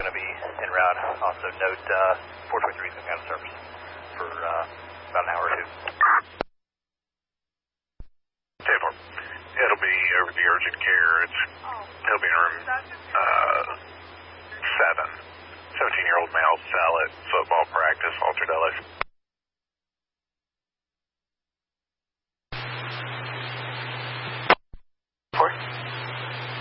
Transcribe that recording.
going to be en route. Also note 423 is going to be out of service for about an hour or two. Taylor, it'll be over the urgent care. He'll be in room 7. 17-year-old male, salad, football practice, altered LS.